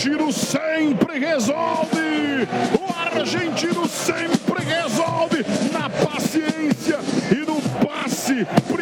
argentino sempre resolve. O argentino sempre resolve na paciência e no passe